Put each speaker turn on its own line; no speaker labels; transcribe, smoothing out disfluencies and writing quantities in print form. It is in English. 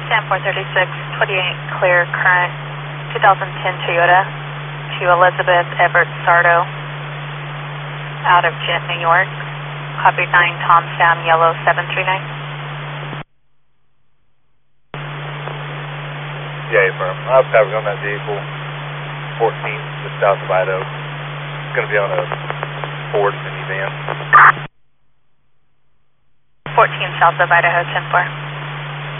Sam 436, 28 clear current 2010 Toyota to Elizabeth Everett Sardo out of Ghent, New York. Copy 9 Tom Sam Yellow 739.
Yeah, firm. I have traffic on that vehicle, 14, just south of Idaho. It's going to be on a Ford minivan.
14 south of Idaho, 10-4.